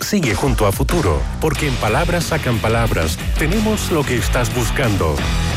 Sigue junto a Futuro, porque en palabras sacan palabras. Tenemos lo que estás buscando.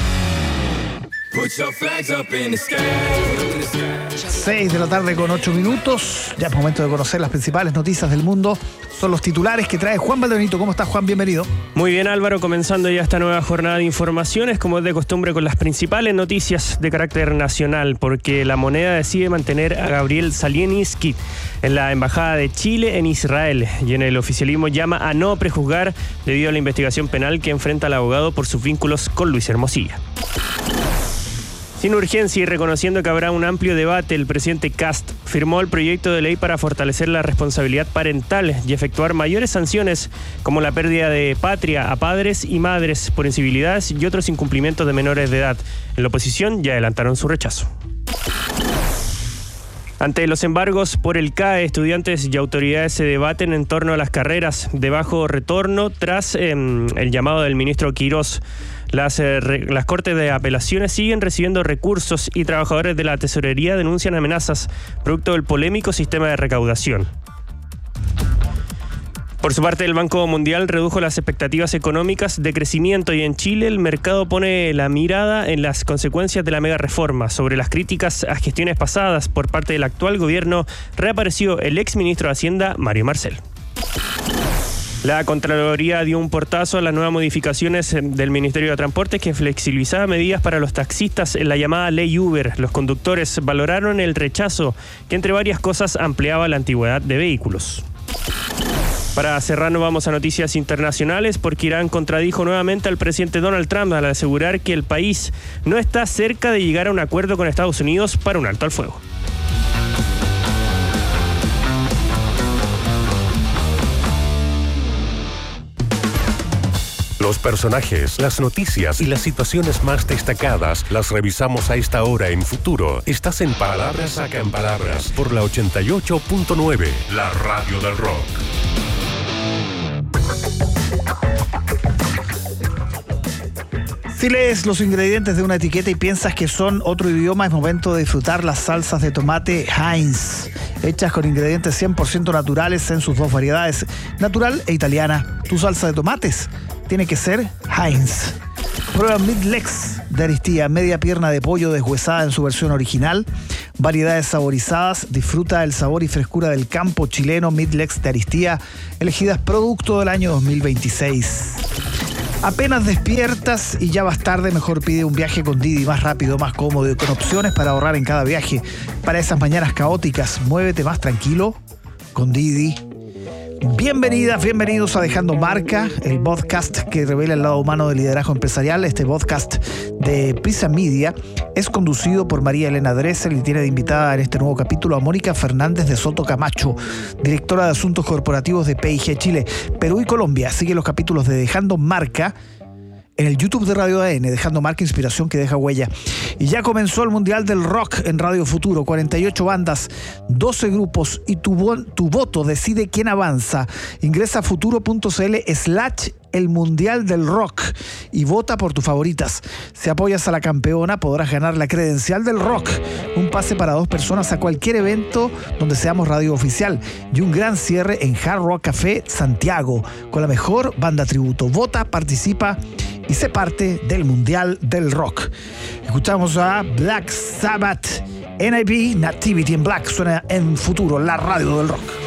6 de la tarde con 8 minutos. Ya es momento de conocer las principales noticias del mundo. Son los titulares que trae Juan Valdebenito. ¿Cómo estás, Juan? Bienvenido. Muy bien, Álvaro, comenzando ya esta nueva jornada de informaciones, como es de costumbre, con las principales noticias de carácter nacional, porque la Moneda decide mantener a Gabriel Zalieninski en la Embajada de Chile en Israel, y en el oficialismo llama a no prejuzgar debido a la investigación penal que enfrenta al abogado por sus vínculos con Luis Hermosilla. Sin urgencia y reconociendo que habrá un amplio debate, el presidente Kast firmó el proyecto de ley para fortalecer la responsabilidad parental y efectuar mayores sanciones como la pérdida de patria a padres y madres por incivilidades y otros incumplimientos de menores de edad. En la oposición ya adelantaron su rechazo. Ante los embargos por el CAE, estudiantes y autoridades se debaten en torno a las carreras de bajo retorno tras el llamado del ministro Quirós. Las cortes de apelaciones siguen recibiendo recursos y trabajadores de la tesorería denuncian amenazas producto del polémico sistema de recaudación. Por su parte, el Banco Mundial redujo las expectativas económicas de crecimiento y en Chile el mercado pone la mirada en las consecuencias de la mega reforma. Sobre las críticas a gestiones pasadas por parte del actual gobierno, reapareció el exministro de Hacienda, Mario Marcel. La Contraloría dio un portazo a las nuevas modificaciones del Ministerio de Transportes que flexibilizaba medidas para los taxistas en la llamada Ley Uber. Los conductores valoraron el rechazo, que entre varias cosas ampliaba la antigüedad de vehículos. Para cerrar, nos vamos a noticias internacionales, porque Irán contradijo nuevamente al presidente Donald Trump al asegurar que el país no está cerca de llegar a un acuerdo con Estados Unidos para un alto al fuego. Los personajes, las noticias y las situaciones más destacadas las revisamos a esta hora en Futuro. Estás en Palabras Sacan Palabras por la 88.9, la radio del rock. Si lees los ingredientes de una etiqueta y piensas que son otro idioma, es momento de disfrutar las salsas de tomate Heinz, hechas con ingredientes 100% naturales en sus dos variedades, natural e italiana. Tu salsa de tomates tiene que ser Heinz. Prueba Midlex de Aristía, media pierna de pollo deshuesada en su versión original, variedades saborizadas. Disfruta el sabor y frescura del campo chileno. Midlex de Aristía, elegidas producto del año 2026. Apenas despiertas y ya vas tarde, mejor pide un viaje con Didi, más rápido, más cómodo y con opciones para ahorrar en cada viaje. Para esas mañanas caóticas, muévete más tranquilo con Didi. Bienvenidas, bienvenidos a Dejando Marca, el podcast que revela el lado humano del liderazgo empresarial. Este podcast de Prisa Media es conducido por María Elena Dressel y tiene de invitada en este nuevo capítulo a Mónica Fernández de Soto Camacho, directora de Asuntos Corporativos de PIG Chile, Perú y Colombia. Sigue los capítulos de Dejando Marca en el YouTube de Radio ADN, Dejando Marca, inspiración que deja huella. Y ya comenzó el Mundial del Rock en Radio Futuro, 48 bandas, 12 grupos y tu voto decide quién avanza. Ingresa a futuro.cl/el Mundial del Rock y vota por tus favoritas. Si apoyas a la campeona, podrás ganar la credencial del rock, un pase para 2 personas a cualquier evento donde seamos radio oficial y un gran cierre en Hard Rock Café Santiago con la mejor banda tributo. Vota, participa y sé parte del Mundial del Rock. Escuchamos a Black Sabbath, NIB, Nativity in Black. Suena en Futuro, la radio del rock.